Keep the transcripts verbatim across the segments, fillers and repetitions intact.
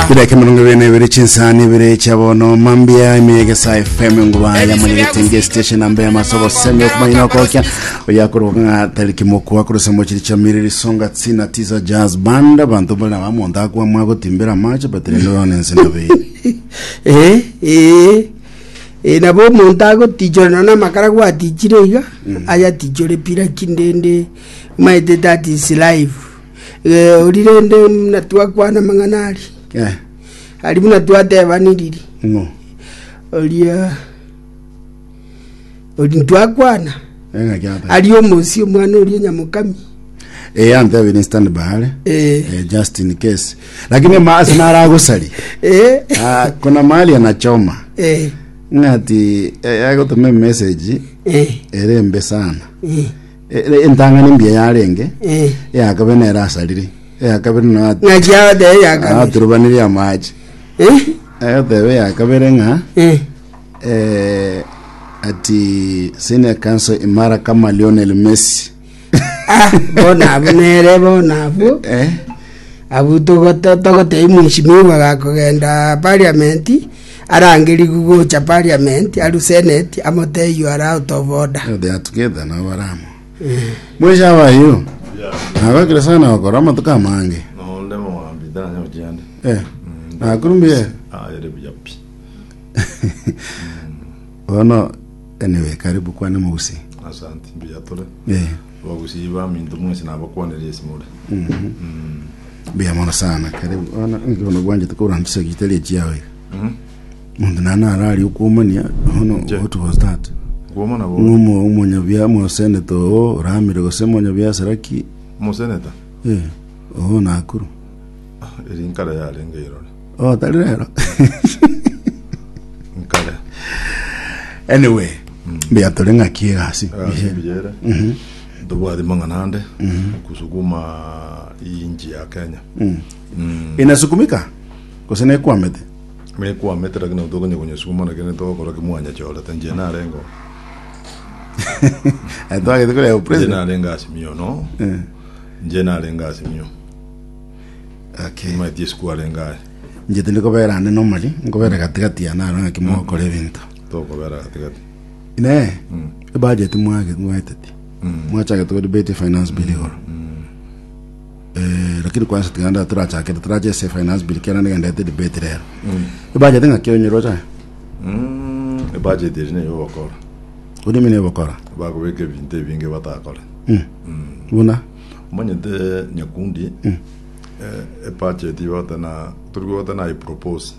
Bila kemunungu wene wiri chinsani wiri chabono mambia imege sa F M nguwa ya mani tinge station ambe ya masobo seme kuma inoko kia oyakuru nga taliki moku wakuru semo chiri chamiriri songa tsina tiza jazz banda bantu bala wa monda kwa mwago timbera macha batire ndo nense nabe eh eh e nabo monda go tijona na makara kwa tijirega aya tijore pira kindende maite that is live eh ulirende natwa kwa na manganali eh ali muna twateva niriri no olia oli twakwana enga kyata ali omusi omwana oli nyamukami eh ante we stand bahale eh just in case lakini maasi nara gusali eh ah kuna mali anachoma eh ngati yago tume message eh erembe sana eh entanga nimbia yarenge eh yakabene asaliri yakabene na ngajya de yakabene ah turubaniri ya maji eh ayo dewe yakabere nga eh eh ati senior council imara kama Lionel Messi ah bona abnere bona abu eh abu to to to te mwishimiwa gakogenda parliament arangiri gugocha parliament alu senate amote you are out of order they are together na waramu mwisha wa hiyo hawa kile sana wakorama tukamange no ndemo wambidana nyo jande eh na kurumbie ah yere bujapi ono anyway karibu kwa ni musi asante bijatole eh wagusiba mintu mwese nabakwanele simule mhm bia mona sana karibu ona ngono gwanje tukurandisa kitele chiawe mhm mundu nana arali ukumania ono what was that goma nabo ngumo umunya bya mo senator ramire go semonya bya saraki mo seneta eh oh nakuru eri nkala yale ngiro oh talero nkala anyway bia tolenga kiasi bijere mhm dobo adi manganande kusukuma inji ya Kenya mhm inasukumika kosene kwamete me kwa metra kina utoka kwenye sukuma na kene to kora kimwanya chola tanje na rengo atoa kitu kule president na renga asimio no eh nje na renga asimio okay ma disku arenga nje tiliko bera ne normally ngobera katikati ya naro ngakimo kole vinto to ko bera katikati ine e budget mwage mwetete mwacha kato debate finance bill ora eh lakini kwanza tiganda turacha kete turaje se finance bill kana ngenda debate rero e budget ngakyo nyirocha mm e budget ine yo wakora udi mine wakora ba ko weke vinte vinge batakora mm una manye de nyakundi eh e budget yota na turgo yota na i propose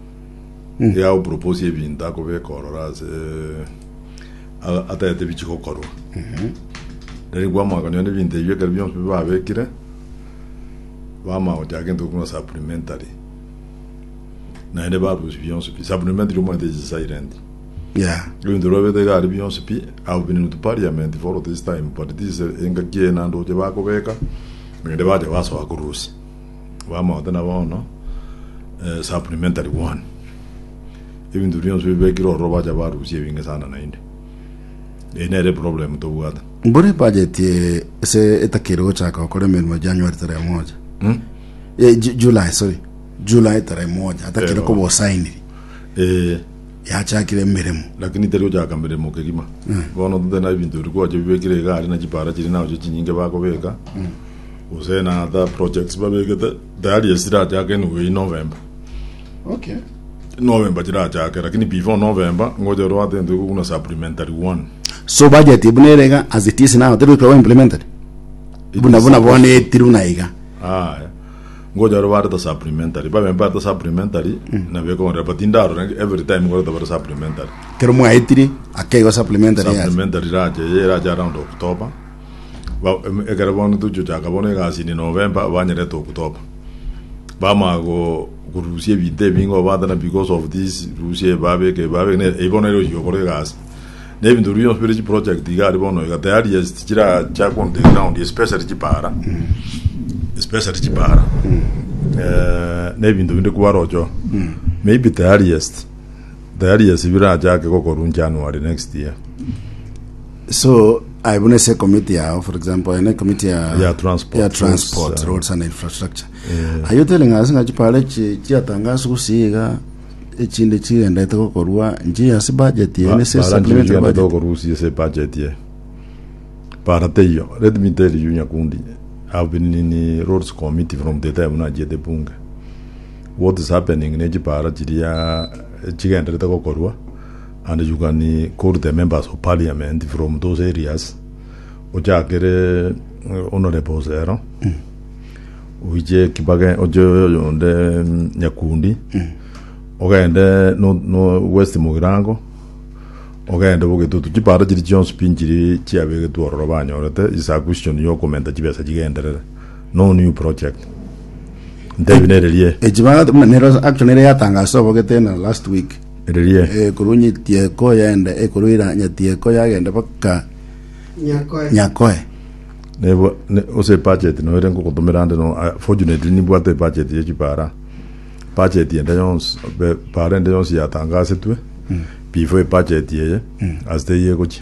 ya o propose e vinta ko ve kororaz eh ata de bichi kokoro mhm dari gwa ma kanyo ne vinte yeke bion pe ba vekire ba ma o jagen to kuma supplementary na ene ba bus bion su supplementary mo de silent yeah lo ndoro ve de ga bion su pi au binu to parliament for this time but this enga kie na ndo je ba ko veka me de ba de wa so akurusi wa ma de na wa no eh supplementary one even do bion su ve kiro roba ja ba rusi vinga sana na inde ene re problem to wada mbore budget se etakiro chaka okole meno January tarehe moja hmm eh July sorry July tarehe moja atakiro ko bosaini eh ya chakire miremo lakini tero ja kambere mo kegima bono de na bintu riko je bibekire gari na jipara chiri na je nyinge bako beka use na the projects babeke the dali esira ja ke no in November okay November jira ja ke lakini before November ngoje ro atende ku una supplementary one so budget ibunerega as it is now tero ko implemented ibuna buna bone tiruna iga ah ngoja ro wata supplementary ba member ta supplementary na be ko repatindaro every time ngo ta supplementary kero mwa itiri akego supplementary supplementary raje era ja around October ba e kero bono tu juja ka bono ga sini November ba nyere to October ba ma go gurusie bite bingo ba na because of this rusie ba be ke ba be ne e bono ro yo ko gas ne bintu rio spirit project diga ri bono ga tayari ya tira cha kon de ground especially ti para especially ti para eh ne bintu bintu ku warojo maybe the earliest the earliest bira ja ke ko ko run January next year so I bune se committee ya, for example, ene committee ya Yeah, transport. ya transport, roads, uh, roads and infrastructure. Yeah. Are you telling us nga chipale chi chiatangaza kusiga echinde chienda itako korwa njia si budget ye ne se supplementary budget budget. ko rusi se budget ye. Para teyo, let me tell you Nyakundi, I've been in the roads committee from the time na jede bunga. What is happening ne jipara chiria chigenda itako korwa, and you can call the members of parliament from those areas. Oja kere honorable zero. Mm. Uje kibage oje onde Nyakundi. Mm. Ogende no no West Mugirango. Ogende bogetu tujipara jiri Jones pinjiri chiabege tu orobanyo rete is a question yo comment jibesa jigendere. No new project. Definitely. Ejiba nero actually nero yatangaza bogete na last week. Erelie. E kurunyi tie ko yaenda e kuruira nya tie ko yagenda baka Nyakoe. Nyakoe. Nebo ne ose budget no erengo kotomerande no uh, fortunately ni bwate budget ye chipara. Budget ye ndayons be para ndayons ya tangase tu. Mm. Before budget ye mm. as the ye gochi.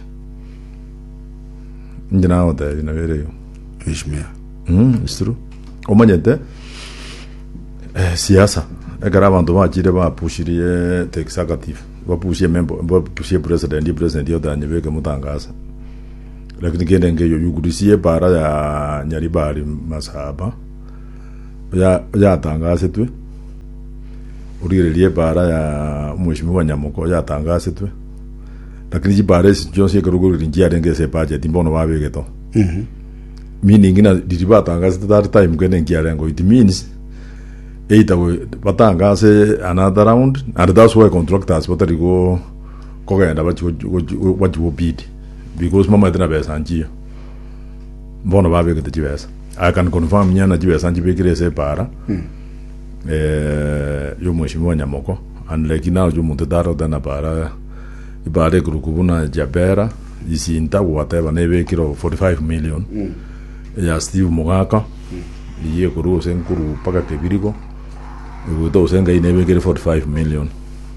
Ndina ota ina vere yo. Ishmia. Mm, it's true. Omanyete eh siasa. Egara bantu ba chire ba pushirie the executive. Ba pushie member, ba pushie president, di president yo danye ke mutangasa. Lakini kende nge yo yugudisie para ya Nyaribari Masaba ya ya tangase tu urirelie para ya mheshimiwa Nyamoko ya tangase tu lakini jibare si Johnson kerugo rinjia denge se budget imbono babe geto mhm meaning ina diba tangase that time kende ngia rengo it means either we batangase another round and that's why contractors what they go kogenda what you what you bid because mama tena pesa anjio mbono babe ke tibesa I can confirm nyana tibesa anjibe kirese para hmm. eh yo mheshimiwa Nyamoko and like now yo mutadaro dana para ibare kurukubuna jabera isinta whatever nebe kilo forty-five million hmm. ya Steve Mugaka hmm. iye kuru senkuru paka kebiriko ubuto senga inebe kilo forty-five million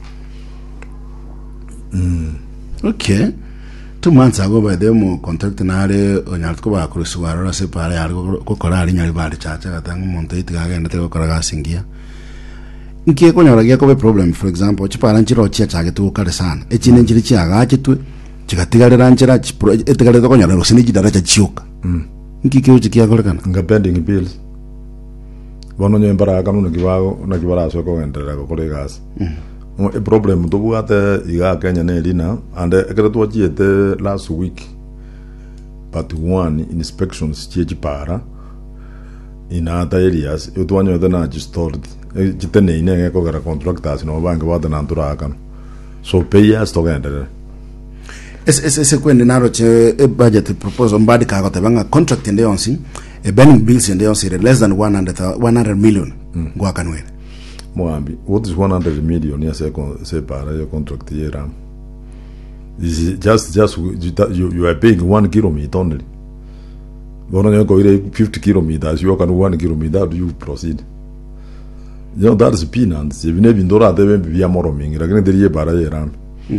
mm. Okay. Two months ago by them contract nare onyartko ba kuruswara se pare algo ko korali nyari ba chacha katang monte itiga ngende ko koraga singia nkie ko nyara ko be problem for example chipara nchiro chia chage tu kare sana e chine nchiri chia ga chitu chigatigarira nchira itigarira ko nyara rosini jidara cha chioka mm nkie ke uchikia ko kana nga pending bills bono nyembara kanuna kibago na kibara so ko endera ko kolegas mm. A problem to buate iga Kenya ne lina and ekreto chiete last week but one inspections chiechi para in other areas you to anyo na stored chitene ine ko gara contractors no bank wada na ntura kan so pay us to gender es es es kwende naro che e budget proposal mbadi ka ko tabanga contract ende onsi e burning bills ende onsi less than one hundred million mm. Gwa kanwe Moambi, what is one hundred million? Yes, I say para your contract here. This is just just you you are paying one kilometer only. But when you go fifty kilometers, you can one kilometer. Do you proceed? You know that is peanuts. If you never do that, they will be a more meaning. Like in the year para here.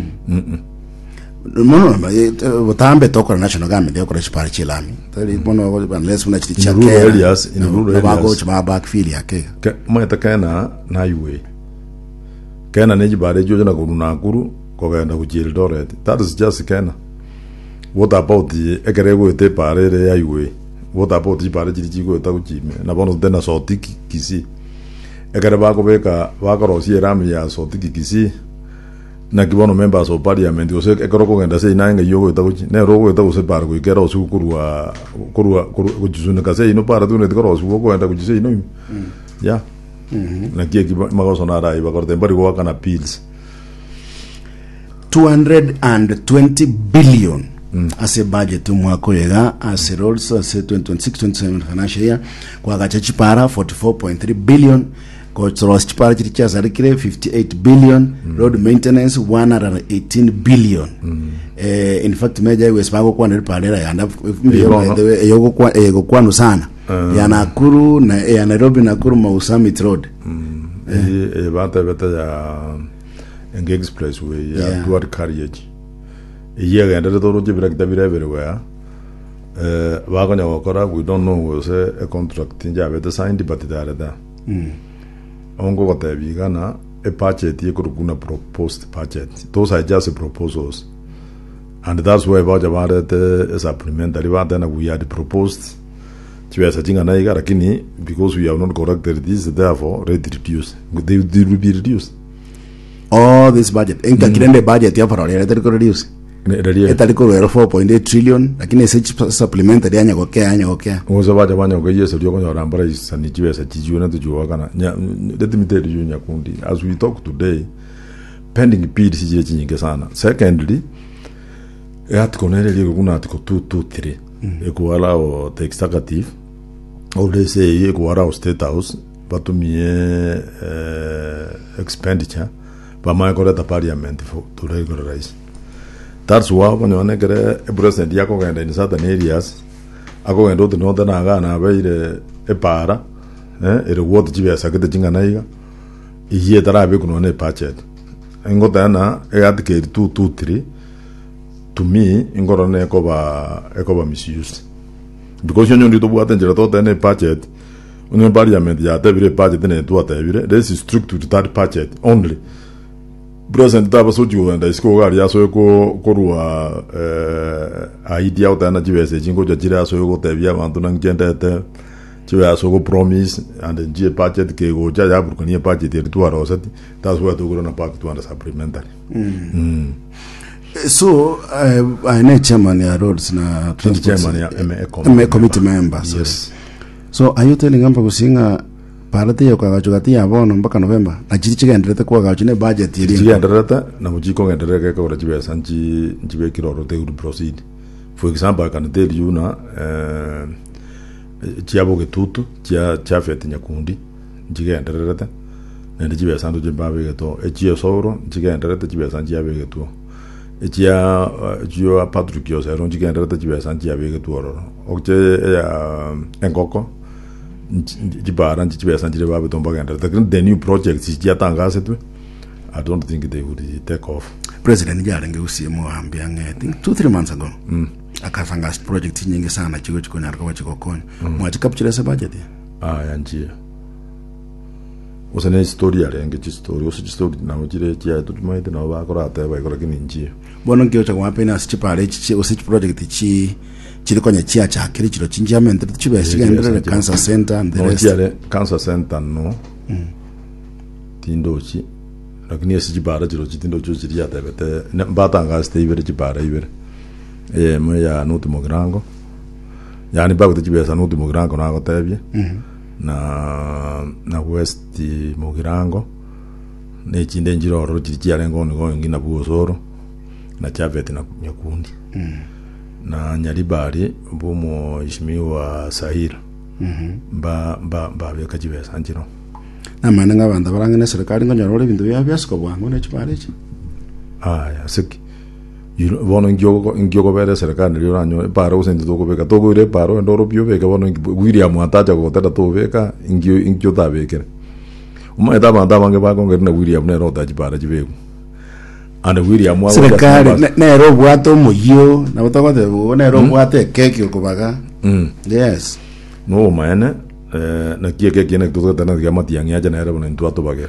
Mono botambe toko national government yoko chipara chilami tali mono unless una chicha in rural areas in rural areas bago chama back feel yake maeta kana na highway kana neji bare jojo na kuruna kuru ko genda ku Eldoret that is just kana what about the ekerego te pare re highway what about the pare jiji ko ta ku chime na bono dena so tiki kisi ekere bago beka bago rosi rami ya so tiki kisi na kibono members of parliament ose ekoroko ngenda sei nanga yogo takuchi ne rogo takuche par ko ikero su kurwa kurwa kurwa juzuna kase ino para tu ne koro su ko ngenda kuchi sei no ya na kie ki magoso na rai ba korte bari ko kana pills two hundred twenty billion mm. as a budget mwako yega as a roads as a twenty twenty-six twenty-seven financial year kwa gachachi para forty-four point three billion Coach Chipara Chicha Zarikire fifty-eight billion, mm. road maintenance one hundred eighteen billion. Mm. Uh, in fact, major was bago kwa nil palera ya anda yogo kwa yogo kwa nusana uh. ya Nakuru na ya Nairobi Nakuru Mausami Road. Mm. Eh, eh, bata bata ya Engage Expressway ya yeah. Dual carriage. Iya ga anda toro jibra kita bira everywhere. eh wagonya wakora we don't know was a contract nja beta signed but there da mm ongo gotabigana a budget yekuruguna proposed budget. Those are just proposals, and that's why about about a supplementary that we had proposed to as a thing lakini because we have not corrected this, therefore rate reduced, they, they will be reduced. All this budget inka mm. kirende budget ya farole ya tari reduce etali ko four point eight trillion lakini ese supplementary anya gokea anya gokea ozo baja banya ko yeso lyo ko rambara isani jiwesa jijuana tujuwa kana let me tell you nyakundi, as we talk today pending bid sije chinyinge sana. Secondly, at konele liko kuna atiko two two three ekuala o the executive or they say ekuala o state house batumie uh, expenditure ba mai ko ta parliament for to regularize. That's why when you get a president yako genda in certain areas ako genda to northern aga na beire e para eh e reward jibe sakete jinga naiga iye tara be kuno ne budget ngota na e adicate two two three to me ngoro ne ko ba e ko ba misuse because you need to buat njera to ne budget un parliament ya te vire budget ne to ta vire this is strict to that budget only. President taba soju wenda isko gari yaso ko korua eh idea utana jibese jingo jira so ko tebia bantu nang jendete jiwa so ko promise and the budget ke go ja ya burkani budget de to arosati that's why to go na pack to under supplementary. mm. mm. So uh, I know chairman ya roads na chairman ya M A committee, committee members. Yes. So are you telling amba kusinga parate yo kwa chugati ya bono mpaka November na chiti chigenderete kwa gachine budget iri chigenderete na mujiko ngendereke kwa jibe sanji jibe kiroro they would proceed. For example, I can tell you na eh chiabo getutu chia chafet nyakundi chigenderete na jibe sandu jibabe geto e chia soro chigenderete jibe sanji abe geto e chia jio Patrick yo sero chigenderete jibe sanji abe geto oro okje ya enkoko jibara njibe sanjire babe tomba ganda the new projects is jatanga setwe. I don't think they would take off. President jarenge usimu ambia I think two three months ago mm. akafanga project nyingi sana chiko chiko nyarko wa chiko konyo mm. mwachi kapchira se budget ah yanjie usane story yale nge story usi story na mujire chia tutumaite na bakora ate bakora kininjie bono ngyo cha kwapena sichipale chi usi project chi chiri kwenye chia cha kiri chiro chinjamende chibe sigendere cancer center and the rest no cancer center no mm. tindochi lakini sijibara chiro chitindo chiri ya tebete batanga stay very chibara ibere eh moya nuti mogrango yani bago tibesa nuti mogrango na gotebye mm na na west mogrango ne chinde njiro ro chiri arengo ngo ngina buosoro na chavete na nyakundi mm na nyaribari bomo ishimiwa Sahira mhm ba ba ba bya kajibesa njiro na mana ngabanda barangene serikali ngonyoro bintu bya byasko bwango ne chipare chi aya siki you bono ngyogo ngyogo bere serikali ryo ranyo paro usende to kubeka to gure paro ndoro byo beka bono William atacha ko tata to beka ngyo ngyo ta beka uma eta banda bange ba ko ngere na William ne rota chipare chibeko and William wa serikali ne ro bwato muyo na botako de ne ro bwate keke kubaga mm yes no maana eh na kieke kiene to tata na gamati yangi aja na era bono ntuato bage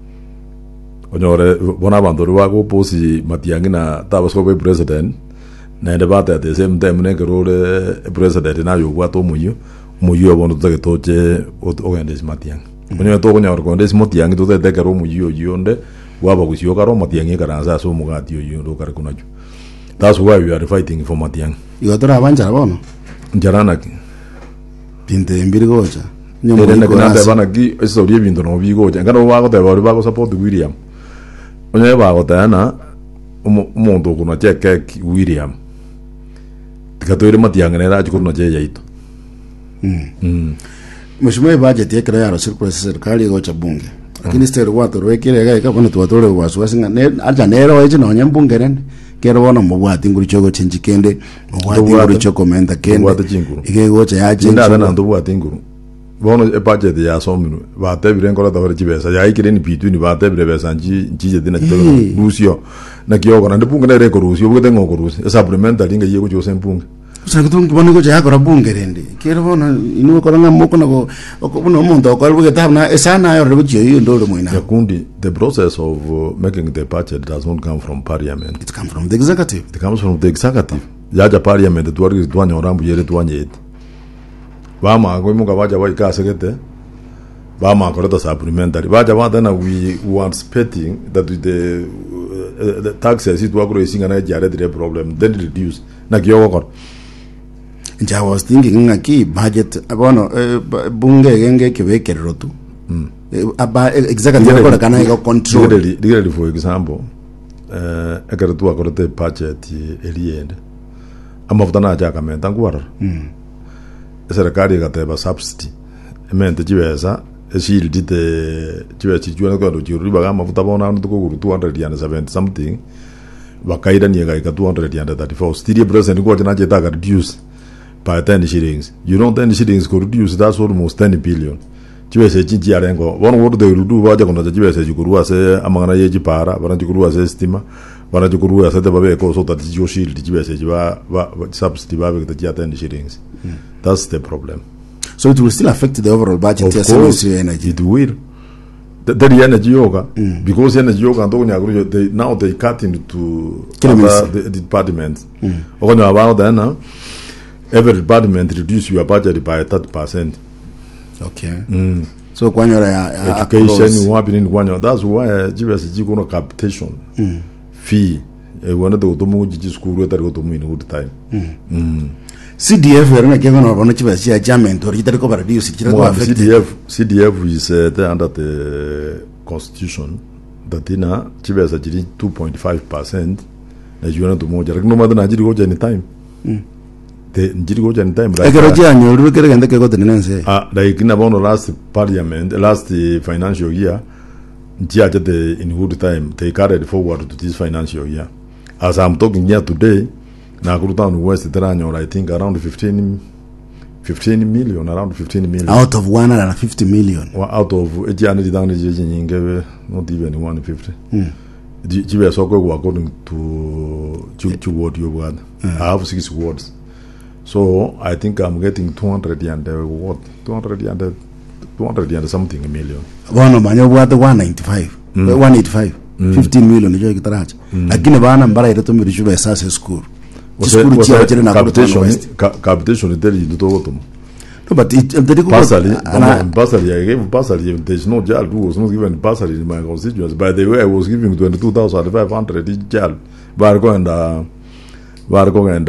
onyore bona bandoro wako posi matiangi na tabasko be president na debate at the same time ne gerole president na yo bwato muyo muyo bono to toche ogendes matiangi onyo to gonya orgondes matiangi to te kero muyo yonde waba kusio karo matiangi karanza so mugati yo ndo kare kunajo. That's why we are fighting for matiangi yotora abanja bono njarana ki pinte mbiri gocha nyomo na kana bana ki story bintu no bigocha ngano wako te bari bako support William onye ba gotana umuntu kuno cheke William tikatoire matiangi nera chikuno je yaito mm mm mheshimiwa budget yake ya surplus serikali gocha bunge lakini steri watu rwekire gaika kono tuwatore waswasi nga aja nero eje no nyambungeren kero bona mubwati nguri chogo chenjikende mubwati nguri choko menda kende ige gocha ya jengo nda na ndo bwati nguru bono e budget ya sominu bate birengo la dawre jibesa ya ikire ni bitu ni bate brebesa nji njije dina tolo rusio na kiyogo na ndibunga na reko rusio bwete ngo rusio supplementary nga yego jo sempunga Sasa kitu kibone ko ja kora bunge rende. Kero bona inu ko nga moko na ko ko bona umuntu ko albuke tabna esana yo rebo jiyo ndo ndo moina. Yakundi, the process of uh, making the budget does not come from parliament. It comes from the executive. It comes from the executive. Yaja parliament twari twanya orambu yere twanye. Bama ko imuka baja wa ikasegete. Bama ko reta supplementary. Baja wa then we were expecting that the uh, the taxes it wa grow singa na jare the problem then reduce. Na kiyo ko. And I was thinking ngaki budget abono bunge genge kibekero tu. Mm. Aba executive ko kana iko control. Digere for example, eh ekere tu akorete budget eliende. Amafuta na aja kamenta ngwara. Mm. Serikali ikateba subsidy. Emente jiweza eshiri dite jiwe chijuana kwa rujuri baga amafuta bona ndo ko two hundred seventy something. Bakaida ni ga two hundred thirty-four. Still present ko jana jeta ga reduce by ten shillings. You know ten shillings could reduce, that's almost ten billion. Jiwe se jinji arengo. One word they do waja kono jiwe se jukuru ase amangana yeji para, bana jukuru ase estima, bana jukuru ase te babe ko so that jiwe shield jiwe se jiwa subsidy babe the jia ten shillings. Mm. That's the problem. So it will still affect the overall budget. Of course, energy. It will. The, the energy yoga, mm. because energy yoga they now they cut into other the, the departments. Mm. Okay, about that now. Every department reduce your budget by thirty percent. Okay. Mm. So kwanyora ya education wapi ni kwanyora. That's why G S G kono capitation mm. fee. E wana to to mu jiji school weta ko to mu in good time. Mm. Mm. C D F erna ke kono bono chiba sia adjustment or itari ko reduce itari ko affect. C D F C D F is uh, the under the constitution that ina chiba sa jiri two point five percent na juana to mo jara no madana jiri ko any time. Mm. The njirigo jan time right. Ekero janyo ru kere gende ke ko tenense. Ah, like in about last parliament, last uh, financial year, njia jete in good time they carried forward to this financial year. As I'm talking here today, na kuruta on West Teranyo, I think around fifteen million, around fifteen million. Out of one hundred fifty million. Well, out of ejani dang ni not even one fifty. Mm. Jibe so go according to to, to what you want. Mm. I have six words. So I think I'm getting two hundred and uh, what two hundred and uh, two hundred and something a million. One manyo what one ninety-five, mm. one eighty-five, mm. fifteen million jo kitaracha. Lakini bana mbara ile tumiri shube sasa school. School chia wachele na capitation capitation tell you to go. No, but it the Basally, Basally, I gave Basally. There's no jail who was not given Basally in my constituents. By the way, I was giving twenty-two thousand five hundred in jail. Bargo and uh, Bargo and uh,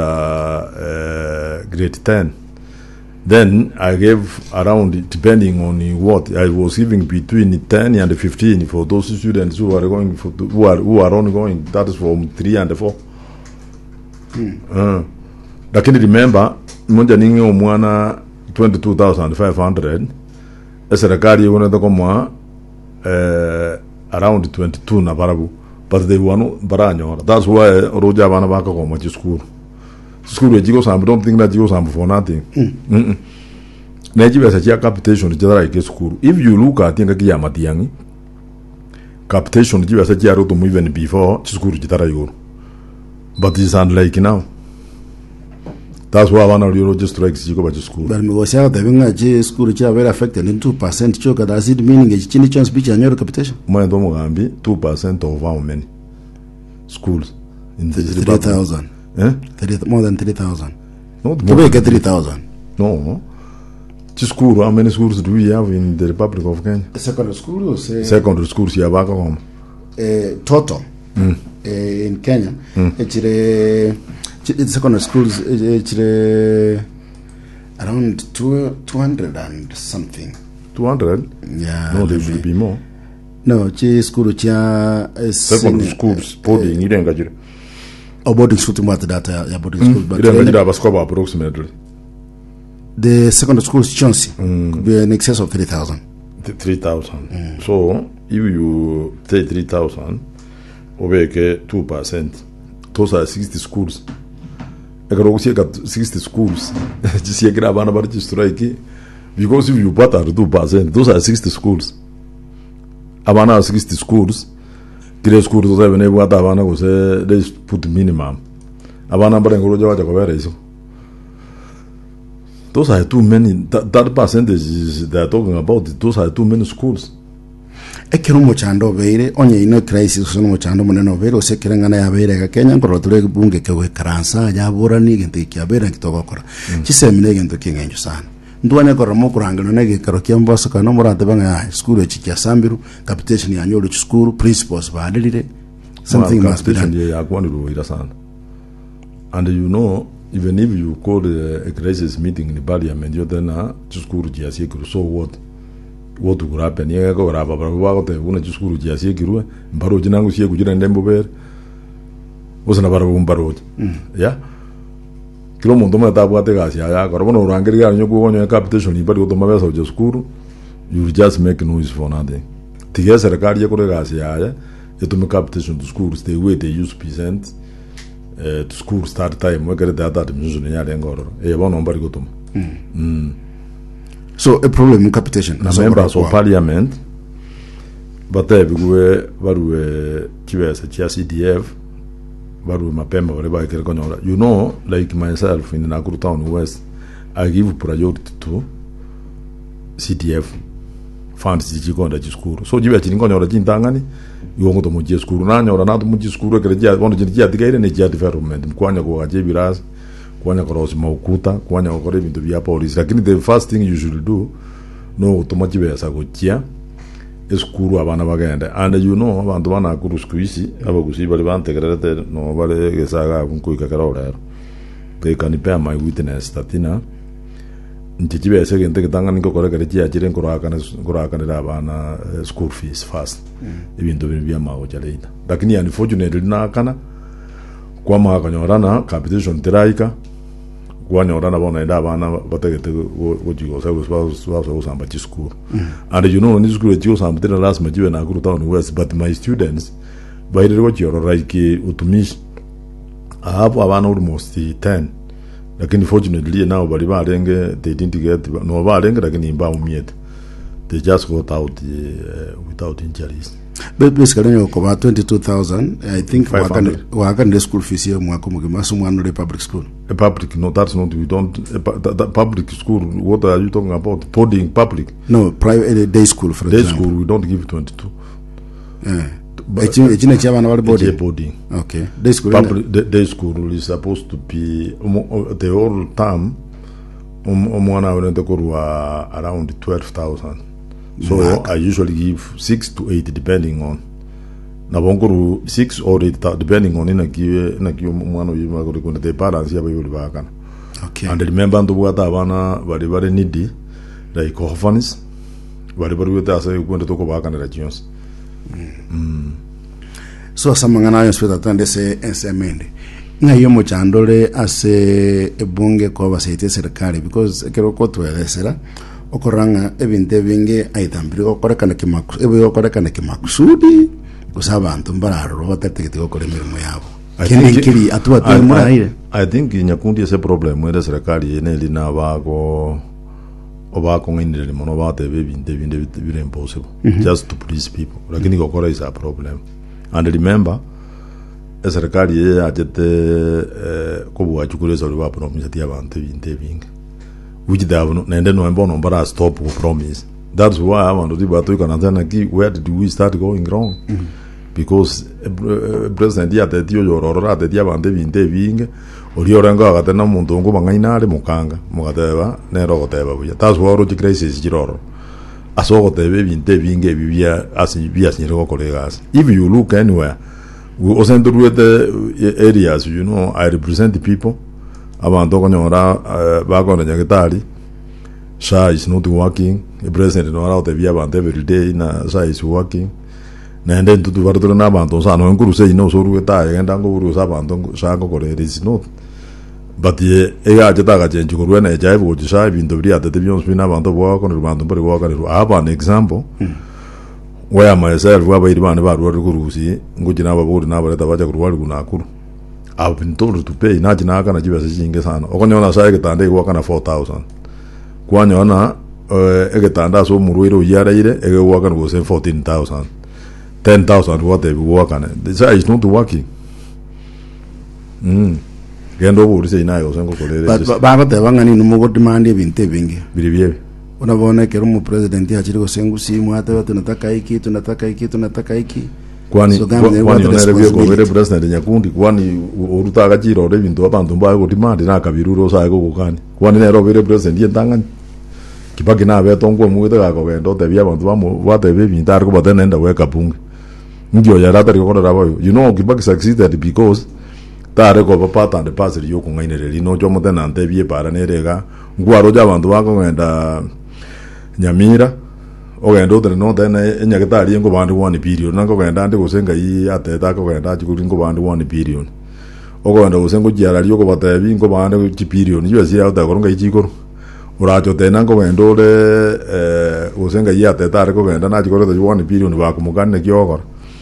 uh, grade ten. Then I gave around, depending on what I was giving, between ten and fifteen for those students who are going for who are who are ongoing. That is from three and four. Hmm. Uh, lakini remember, mmoja ningi omwana twenty-two thousand five hundred. Serikali yonenda komwa uh, around twenty-two na barabu. But they were no baranyo. That's why roja bana baka koma to school. School we jigo sam don't think that jigo sam for nothing. Mm. Mm. Najibe sa chia capitation jara ike school. If you look at thing ya matiangi capitation jibe sa chia roto even before school jitara yo. But it's unlike now. That's why one of the road strikes jigo ba school. But me was out having a school chia very affected in two percent choka. Does it meaning a chini chance speech and your capitation? Mo ndo mo gambi two percent of how many schools in the three thousand. Eh? thirty, more than three thousand. Not more than three thousand. No. Just school, how many schools do we have in the Republic of Kenya? Secondary schools? Uh, Secondary schools, yeah, back home. Uh, total mm. uh, in Kenya. Mm. It's uh, secondary schools, it's uh, around two, two hundred and something. two hundred? Yeah. No, there should be more. No, chi school chia... Uh, secondary schools, boarding, you didn't get Oh, boarding school, what data, yeah, boarding school. But you didn't have a scope approximately. The secondary schools, Chauncey, mm. could be in excess of three thousand. three thousand. Mm. So, if you take three thousand, over two percent, those are sixty schools. I got sixty schools. Just here, grab an about strike. Because if you put out two percent, those are sixty schools. Abana sixty schools. Grade schools, those have never Abana was they put minimum. Abana, but I go to Jacob. those are too many. That, that percentage is they are talking about. Those are too many schools. Ekero muchando beire onye ino crisis sono muchando muneno beire osekere ngana ya beire ga Kenya ngoro tule bunge kewe karansa ya burani gente kya beire kitogokora chisemine gente kingenjo sana ndwane kora mokurangano nege karo kyamboso kana murate banga school echi Sambiru capitation ya nyolo school principals badilire something must be done ya kwani ruira sana. And you know, even if you call a, a crisis meeting in the parliament you then school ya sikuru, so what what would happen? Yeah, go raba baba te una chukuru ya sikuru mbaro jinangu sie kujira ndembo ber osana bara bumbaro ya kilo mundo mata bwate gasi ya ko bono rangeri ya nyoku gonyo capitation ni bari utoma besa je skuru, you just make noise for nothing. Tiga serikali ya kore gasi ya ya etume capitation to schools the way they use present uh, to school start time we get that that mzuzu ni yale ngoro e bono mbari gutuma. Mm. So a problem in capitation na members of parliament but they we baru chiwesa chia C D F baru mapema wale ba kile konyora. You know, like myself in Nakuru Town West, I give priority to C D F funds zijikonda chiskuru. So jibe chini konyora chintangani yongo to mujie skuru na nyora na to mujie skuru kere jia bono jia digaire ne jia development mkwanya ko aje biras kwanya ko maukuta kwanya ko bintu bya police. Lakini the first thing you should do no automatic besa ko chia eskuru abana bagenda. And you know abantu bana kuru squeeze abagusi bali bantegrete no bale gesaga kunkuika karora. They can bear my witness tatina ntijibe ese gente que tanga niko kore kare chia chiren koraka na koraka na abana school fees fast ibintu bya mawo jaleita. Lakini unfortunately na kana kwa maka nyorana capitation teraika kwa nyorana bona ida bana bategete wojigo sa was was samba chi school. And you know in school chi samba tena last majibe na Nakuru Town West, but my students by the what you're right ki utumishi I have abana almost ten. Lakini fortunately now bali barenge they didn't get no barenge lakini imba umiet they just got out uh, without injuries. But basically you cover twenty-two thousand I think wakan wakan the school fees here mwako mugimasu mwana the public school. A public no that's not we don't a, that, that public school what are you talking about? Boarding public? No, private uh, day school for day example. School we don't give twenty-two. Yeah. Echine chabana wali boarding. boarding. Okay. Day school. Public day, day school is supposed to be um, the whole term um umwana wende kurwa around twelve thousand. So Mark. I usually give six to eight depending on na bonguru six or eight depending on ina kiwe na kiwe umwana yima kuri kuna the parents yaba yuli bakana. Okay. And remember ndo bwata abana bari bari needy like orphans bari bari weta asa kwenda toko bakana la chions. Mm. So samangana yo speta tande se ensemende nga yo mochandole ase ebunge ko basaite serikali because kero ko twelesera okoranga ebinte binge aitambiri okorekana kimaku ebe okorekana kimakusudi kusabantu mbararo batategete gukora imirimo yabo kene kiri atuba tu muraire. I think nyakundi ese problem ere serikali ene lina bago obako ngindele mono bate bebinte binde bire impossible mm -hmm. just to please people. Lakini gokora is a problem. And remember serikali ye ajete eh, ko bwachukure so lwa promise ati abantu binte binge which they have no nende no mbono mbara stop with promise. That's why I want to do but you can understand where did we start going wrong. Mm -hmm. Because uh, president ya te dio yorora te dia bande binte binge oli orenga agatena muntu ngo bangainare mukanga mugateba nero goteba buya. That's why road crisis jiroro asogo tebe binte binge bibia asi bia siniro kolegas. If you look anywhere we also do the areas, you know, I represent the people abantu konyora bagona nyagetari sha is not working, the president no out the bande every day na sha is working na then to do vardo na abantu sa no nguru se no so rueta ngenda nguru sa abantu sha ko kore is not but ye ega jeta ga jenju ko na jai bo sha bindo bria de bions bina abantu bo ko no abantu bo ko ka I have an example hmm. where myself waba iribane ba ruwa rugurusi ngujina baburi nabareta baje kuruwa kunakuru I've been told to pay na jina kana jibase jinge sana okonyona sa eketande kwa kana four thousand kwanyona eketanda so muruiro yara ire ege kwa kana go fourteen thousand ten thousand what they work on it. This is not working. Mm. gendo burise inayo sengo kolere baba tebangani numugo demand ebintu bingi biribye unabona kero mu president achiri gosengu simu hata tunataka hiki tunataka hiki tunataka hiki kwani kwani onere byo gore president nyakundi kwani urutaga jiro re bintu abantu mbaye go demand na kabiruro sae go gukani kwani nero bire president yentangani kibaki na beto ngo mu gitega go gendo tebia abantu bamo batebe bintu ariko batene nda weka bunge ndio ya ratari ko rabo you know kibaki succeeded because tare ko papa tande pasiri yo kungainere lino jo motena antebie para nerega ngwaro ja abantu bako ngenda Nyamira ogenda utere no tena enyagitari ngo bandu one billion nango genda ndi gusenga yi ateta ko genda chikuri ngo bandu one billion ogenda gusenga jiara ryo ko batebi ngo bandu one billion yo sia uta koronga ichikoro uracho tena ngo genda ore eh gusenga yi ateta ko genda na chikoro de one billion ba kumugane kyogora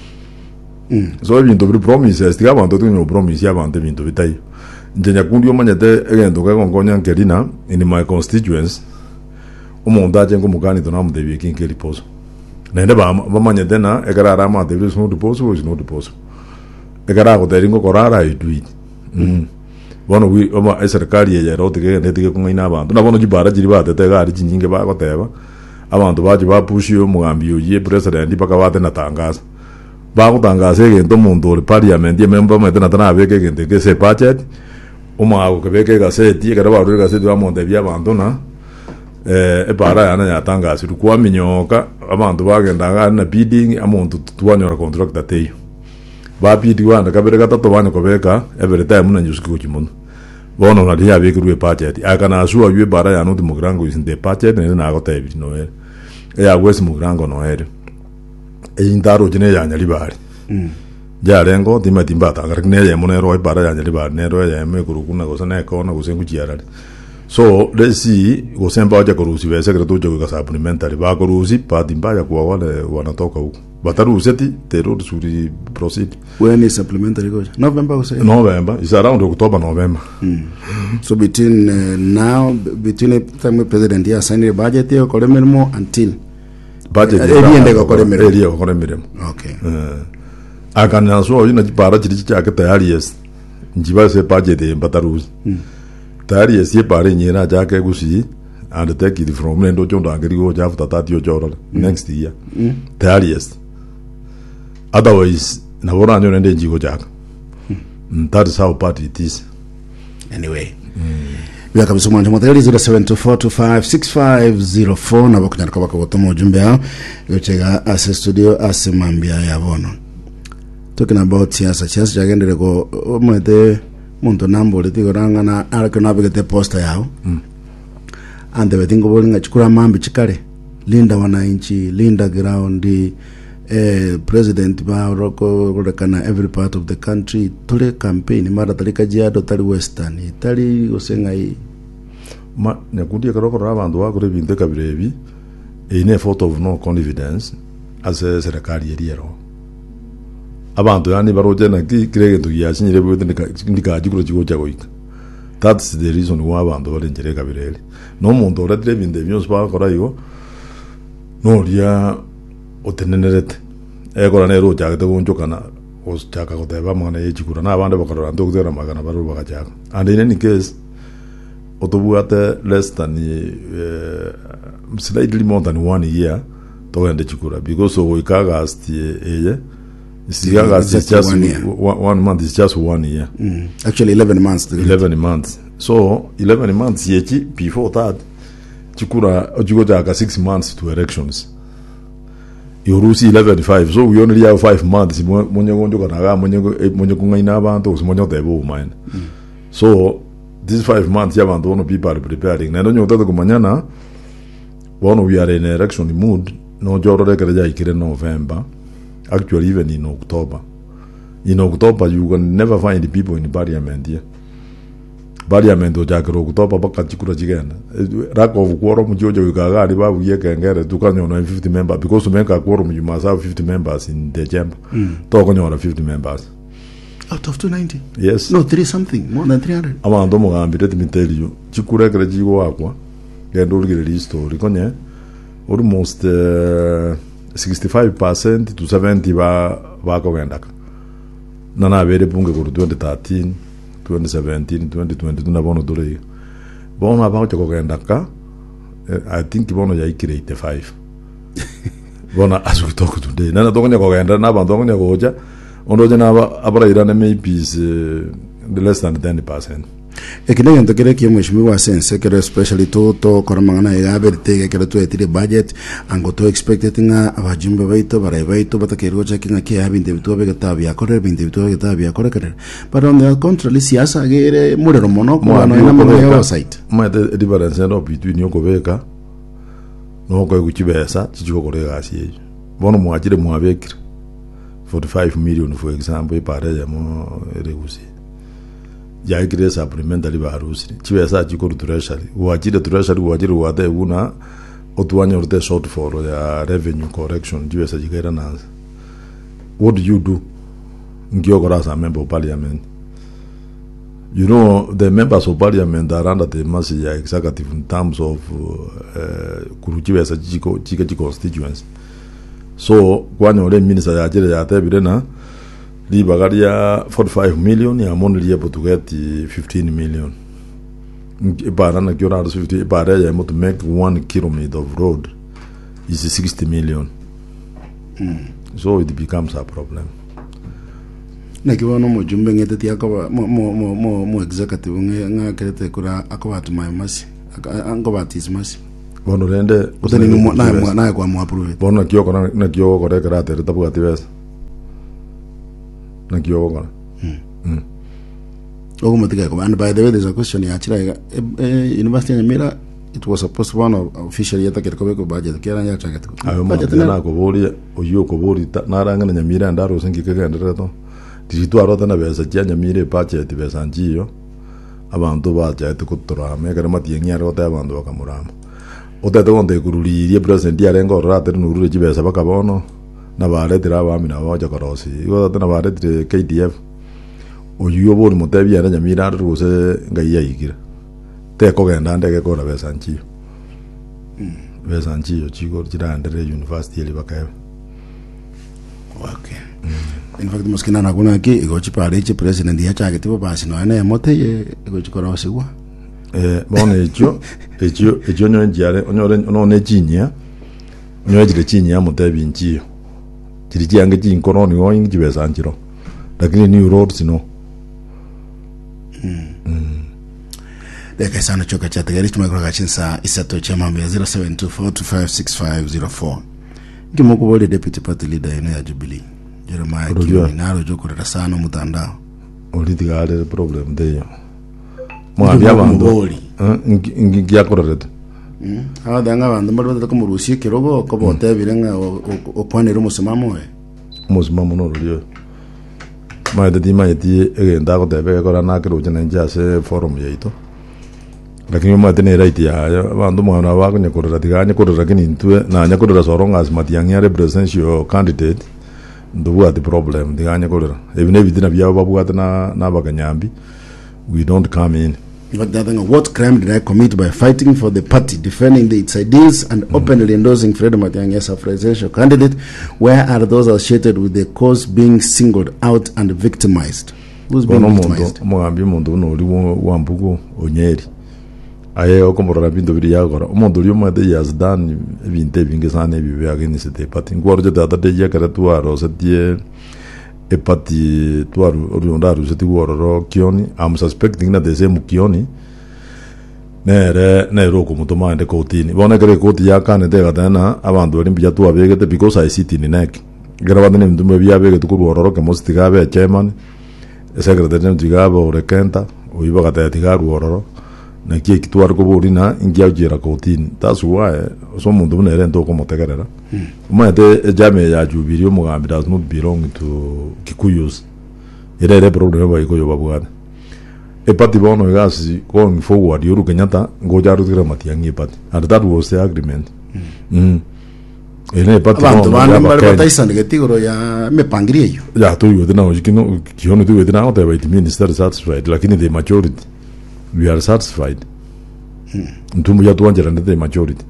mm so ebintu bri promises tiga bantu tunyo promise abantu bintu bitai njenya kundi omanyete egendo ka gongonya nkerina in my constituents umuntu aje ngo mugani donamu de bikin ke riposo nende ba bamanye tena egarara ma de no riposo is no riposo egara go de ngo korara idui mm bono wi oma serikali ya rote ke ndete ko ngina abantu na bono jibara jiri ba tete gari jinyinge ba ko teba abantu baje ba pushi yo mugambi yo ye president baka bate na tangaza ba ko tangaza ke ndo muntu le parliament ye member mete na tana beke ke ndeke se budget uma ko beke ga se ti egara ba ru ga se do amonde bia abantu na eh ebara yana yatangaza kwa minyoka abantu bagenda na bidding amuntu twanyora contract ateyo ba bidi wanda kabere gatatu bane kobeka every time na nyuski ku kimuno bono na dia bikirwe budget akana asua ywe bara yana ndi mugrango is the budget ne na gote bi no e ya gwesi mugrango no ere e indaro jine yanya libari mm ja rengo timatimba tangara ne ya monero e bara yanya libari ne ro ya me kurukuna go sana ko na go sengu chiara. So let's see go semba ja korusi ve secreto jo ga supplementary ba korusi pa dimba ya kwa wale wanatoka huko batarusi ti terror suri proceed when is supplementary go November go say November is around October November mm. So between uh, now between the time president ya sign the budget yo kole mermo until budget eri ende go kole mermo eri go kole mermo okay eh akana so ina para chiri chake tayari yes njiba se budget e batarusi mm. Tari esi pare nyera jake gusi and take it from nendo chondo angeri go jafuta tatio joro next year mm. Tari esi otherwise na bora nyo nende njigo jaka mm. That is how party it is anyway mm. Wia kabisa mwanja mwatari zero seven two four two five six five zero four na boku nyarika waka watomo ujumbe hao yochega ase studio ase mambia ya bono talking about siasa siasa jagendere ko mwete muntu nambo leti goranga na ariko nabigete posta yao mm. Ande betingo bolinga chikura mambi chikare linda wananchi linda ground eh president ba roko golekana every part of the country tole campaign mara talika jiado tali western tali osenga hii ma nyakundi karoko rabandu wa kure binde kabirebi ine photo of no confidence as a serikali yero abantu yani baroje na kirege to yasinyire bwete ndika jikuro jiko jagoika. That's the reason why abantu barenjere kabirele no muntu oradre binde byose bakora yo no ria otenenerete ekora nero jagete gonjokana osjaka goteba mwana yejikura na abande bakora ndogera magana baru bakajaka and in any case otobuate less than uh, slightly more than one year to ende chikura because so ikaga asti eye Sigaga is just, just one, one, one month is just one year. Mm. Actually, eleven months. Eleven months. So eleven months yechi before that, chikura ojugojaga six months to elections. Yorusi eleven five. So we only have five months. Monye gonjo kanaga monye monye kungaina abantu monye tebo mine. So these five months yabantu ono people are preparing. Na ndonyo toto kumanyana. One we are in election mood. No joro rekere ja ikire November. Actually, even in October. In October, you can never find the people in the parliament here. Parliament o jakero October baka chikura jigenda. Lack of quorum jojo yukaga riba uye kengere tukanyo na fifty members because to make a quorum you must have fifty members in the chamber. Mm. Tokanyo na fifty members. Out of two ninety? Yes. No, three something, more than three hundred. Ama ndo mugambi let me tell you. Chikura kere jigo wakwa. Gendo ligere story konye. Almost uh, sixty-five percent to seventy ba ba kogenda nana bere punge ko twenty thirteen twenty seventeen twenty twenty-two na bono dole bono aba ko kugenda ka I think bono ya ikire eighty-five bona as we talk today nana tokonya kugenda na bantu tokonya koja ondoje na abara irane maybe is uh, the less than ten percent ekine ngento kere ki mheshimiwa sense kere especially to to koramangana ya berte kere to etire budget ango to expected nga abajumbe baito bara baito batakero cha kinga ki ya binde bitu begata bya kore binde bitu begata bya kore kere but on the contrary siasa gere murero mono ko no ina mo ya site ma the difference no between yoko beka no ko kuchibesa chichiko kore gasi bono mwajire mwabekire forty-five million for example ipare ya mo regusi ya ikire supplementary barusi chibesa chiko treasury wajire treasury wajire wade una otwanya urte shortfall ya revenue correction chibesa chikaira nanza. What do you do ngiyokora as a member of parliament? You know, the members of parliament are under the massive executive in terms of kuruchibesa chiko chika constituency. So kwanya ule minister ya ajira ya tebirena li bagaria forty-five million ya money able to get fifteen million. Ibara na kiora fifty ibara ya able to make one kilometer of road is sixty million. Mm. So it becomes a problem. Na kiwana mo jumbe ngete ti akaba mo mo mo mo executive nga kerete kura akaba tuma masi akaba tismasi. Bono rende kutani ni na na na kwa mo approve. Bono kioko na na kioko kore karate tabu atiwes. Na kioko. Mm. Mm. Ogo matika ko and by the way there's a question ya chira university ya Nyamira it was supposed to one official yata kerko ko budget kera nya chaka to. Budget na ko boli oyo ko boli na ranga na Nyamira ndaro sengi kega ndreto. Tijitu arota na besa cha Nyamira budget besa njiyo. Abantu baje tukutura me kare matiyengi arota abantu bakamurama. Otate wonde kuruli ye president ya rengo rate nurure jibesa bakabono na bare tira bami na baje korosi igo na bare tire K D F oyu boli mutebi ya Nyamira ruse ngai yayigira te ko genda ndege ko na besa njiyo besa njiyo chigo tira ndere university ile bakaye. Okay. In fact moskina na kuna ki igo chipare chi president ya chake tipo basi no ene mote ye igo chikorosi wa eh bone ejo ejo ejo nyo njare onore onone chinya nyo jire chinya mutebi njiyo jiri jange jin koroni o ingi besa njiro lakini new roads no mm deka sana choka cha tegari tumekora chinsa isato chama mbia zero seven two four two five six five zero four ngimoko bole deputy party leader ene ya Jubilee Jeremiah Kioni naro jokora sana mutandao olitigale problem de mwabya bantu ngi gyakorerete mm hawa danga bantu mbalwa ko murusi kirogo ko bote birenga okwanira musimamo we musimamo no ryo ma de dima yeti egenda ko tebe ko na kiro jena njase forum yeito lakini ma tene right ya bantu mwana wako nyakorera tiganya korera kini ntwe na nyakorera soronga as matianga represent your candidate ndo the problem tiganya korera even if dina bya babuata na na baganyambi we don't come in. But the thing, what crime did I commit by fighting for the party, defending the, its ideals, and mm-hmm. openly endorsing Fred Matiang'i as a presidential candidate? Where are those associated with the cause being singled out and victimized? Who's being victimized? Mwambi mundu no ri wambugo onyeri. Aye okomorora bintu biri yagora. Umuntu uri umade has done binte bingesane bibe against the party. Ngwarje data de yakara tuaro setie epati tuaru oriondaru seti wororo kioni. I'm suspecting na the same kioni nere nero kumutoma ende kotini bona kare koti yakane de gatana abandu bari mbya tuwa begete because I sit in neck grabando ne ndumbe bya begete ku wororo ke mosti gabe chairman secretary ndigaba orekenta oyiba gata tigaru wororo na kie kitwar ko borina ingia jira kotini that's why so mundu nere ndo ko motegerera uma de jame ya Jubilee mugambi does not belong to Kikuyus ere ere problem ba iko yobabuana epati bono gasi going forward yoru Kenyatta ngoja rutira Matiang'i epati and that was the agreement mm, mm. ene epati abantu bana bari bataisana getigoro ya mepangirie yo ya to yo dina ojikino kione to yo dina ota by the minister satisfied lakini the majority we are satisfied mm. ntumu ya tuanjera the majority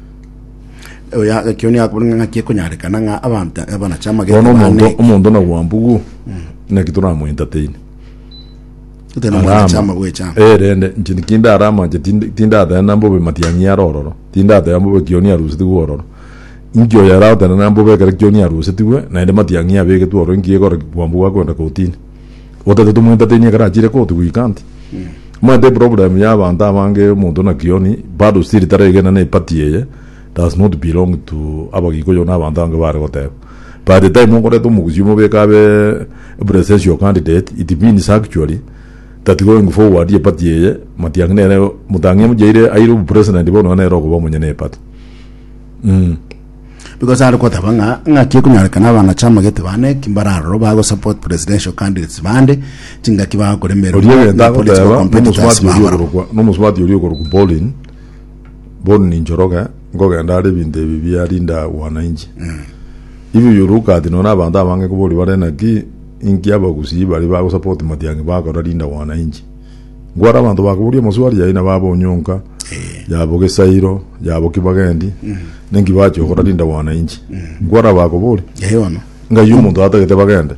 ya kioni akubunga ngakie kunyarekana nga abantu abana chama ge ono mondo omondo na wambugu mm. na kitura mu entertain Utena mwana chama we chama. Eh rende nchini kinda arama nje tinda da nambo be matiangi ya rororo. Tinda da nambo be kioni arusi tu rororo. Ingyo ya rao da nambo be kare kioni arusi tu na ende matiangi ya be ke tu oro ngie ko bambu wa kwenda kotini. Wota tu mwenda tenia kara jire ko tu wikanti. Mwende problem ya banda mange mundo na kioni bado siri tare gena na ipatie does not belong to abagi ko yona banda nga bare gote. By the time mo ko to muguzi mo be ka be presidential candidate, it means actually that going forward ye patie matiang ne mutangi mo jere airu president bono na ro ko bo munyene pat. Mm. Because I got abanga ngaki kunyarikana bana chama gete bane kimbararo bago support presidential candidates bande tinga kiba ko remero political competitors no muswati yuri ko bowling bon ni njoroga ngoga ndare binde bibia rinda wananchi. Ibi yuruka tinona banda bange ko boli bare na ki inki abagusi bali bago support matiangi bago rinda wananchi. Gwara bantu bakuburi muswari ya ina babo nyonka yabo gesairo yabo kibagendi nengi bacho ko rinda wananchi. Gwara bakuburi yehono nga yumuntu atagete bagende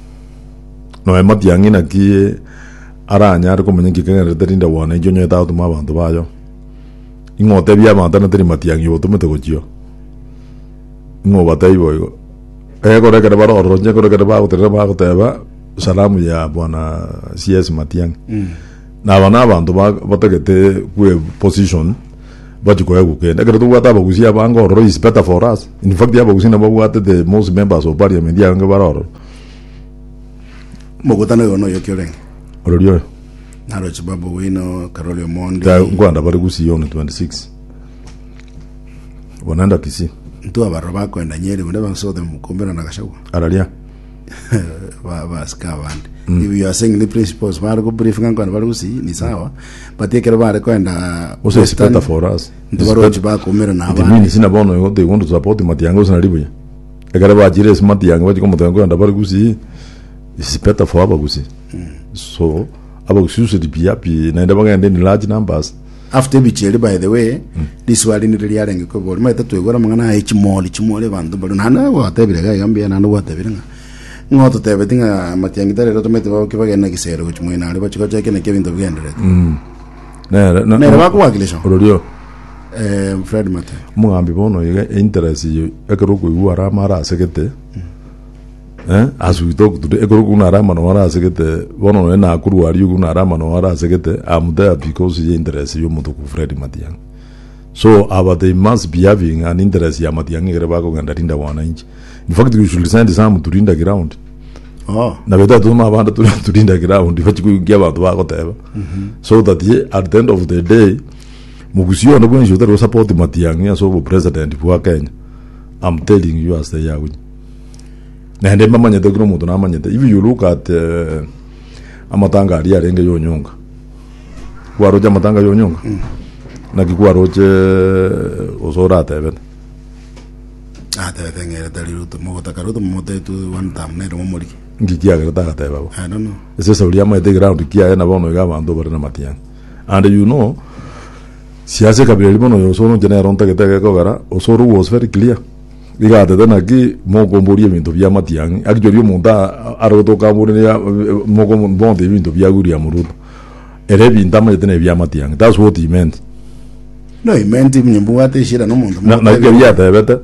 no matiangi na ki aranya ari kumenye kigengere rinda wananchi nyo ta utuma bantu bayo ingote bya bantu na tiri matiangi utumete gochio ngo batai boyo e ko rekere baro ronje ko rekere ba utere ba ko teba salamu ya bwana C S Matiangi na bana bantu batagete ku position bajiko yagu ke ndagere tu wata bagusia bango ro is better for us. In fact ya bagusina ba wata the most members of parliament ya nga baro mogotana yono yokyore ororio naro chibabu wino Karolio Mondi ta ngwanda bari gusi yono twenty-six wananda kisi ntu abaro bakwenda Nyeri bune bansode mukombera na gashago aralia ba ba skavand. If you are saying the principles bari ko brief ngwa bari gusi ni sawa but yekere bari kwenda also is better for us ntu baro chiba komera na abandi mini sina bono yo they want to support Matiangi sana ribuye ekere ba jire Matiangi baji ko Matiangi kwenda bari gusi is better for abagusi. So abagusi so dipia pi na ndaba ngende ni large numbers after bicheli by the way mm. This wali ni rili yarenge ko boli mai tatu egora mangana ichimoli chimoli bantu bali nana watebire ga yambia nana watebire nga ngoto tebe tinga Matiangi tare roto mete ba kiba gena kisero chimwe na liba chiko chake ne kebinto bigendere mm na na na ba kwakilisho ororio eh Fred Mate mugambi bono ye interest yo ekero ko iwara mara sekete eh azuito kude ekoro kuna rama no ara segete bono no na kuru ari kuna rama no ara segete am there because ye interest yo mutu ku Fred Matiangi. So aba they must be having an interest ya Matiangi gere ba ko gandarinda wananchi. In fact you should send some to rinda ground. Oh na beta tu ma banda tu to rinda ground ifachi ku gya ba to ba ko teba so that ye at the end of the day mugusio no bwenjo tero support Matiangi so president wa Kenya. I'm telling you as they are with na ndemba manyete kuno mutu na manyete if you look at uh, amatanga ali arenge yonyonga kwaroja amatanga yonyonga mm. na kikwaroje osora tebe ah tebe tengere taliruto mogota karuto mote tu one time ne ro mori ngikia garata tebe babo I don't know ese sauria ma de ground kia na bono ga bando bare na Matiangi and you know siasa kabili bono yo sono genera onta ke tege ko gara osoro was very clear ligate tena ki moko mbori bintu bya Matiangi actually monta aroto ka mbori ya moko bonde bintu bya guri ya muruto ere binta ma tena bya Matiangi. That's what he meant. No, he meant him nyimbu ate shira no muntu na na bya tebeta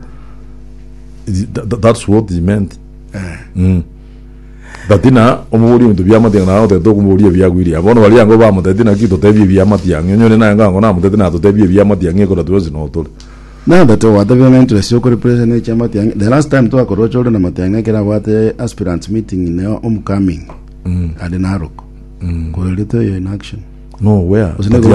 that's what he meant. Mm datina omuri bintu bya Matiangi na ote to kumbori bya guri ya bono bali yango ba mutetina kito tebi bya Matiangi nyone na yango na mutetina to tebi bya Matiangi ko tuwezi no to na dato wata vya interest yoko represent ya Matiangi. The last time to akorocho na Matiangi kera wate aspirants meeting in your homecoming mm. at Narok mm. ko lito yo in action no where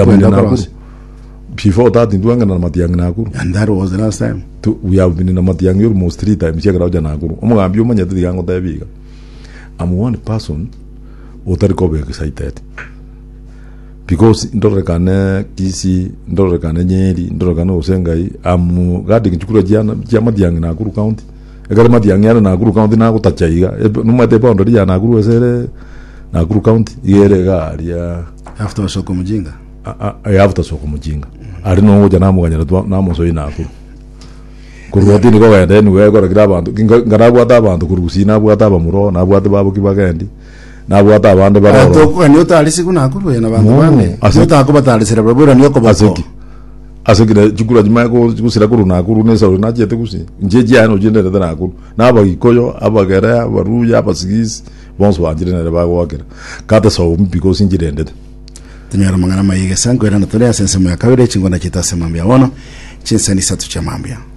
before that in tuanga na Matiangi na Nakuru and that was the last time to, we have been in Matiangi almost three times ya kera na Nakuru omugambi omanya tigango tabiga. I'm one person otarikobe excited because ndorekane kisi ndorekane Nyeri ndorekane Usengai amu gadi kichukura jana jama Matiangi na Nakuru county egara Matiangi na Nakuru county na kutachaiga numate bondo ya Nakuru esere Nakuru county yere garia after soko mujinga a after soko mujinga ari no ngoja na muganya na moso ina Nakuru kurwati ni ko gende ni we ko gira bantu ngara bwata bantu kurusi na bwata bamuro na bwata babo kibagendi nabwata abande baroro atoko ni utalisi kuna kuru yana bantu No, bane ase- utako batalisira babura niyo ko aseki bako asekire chikura jima ko kusira kuru na kuru nesa na jete kusi njeje ano jende na kuru na ba ikoyo abagara abaruya abasigisi bonso wajire na ba wakera kata so because injire ndete tunyara mangana mayige sango era natolea sense mu ya kabiri chingona kitase mambia wono chinsani satu cha mambia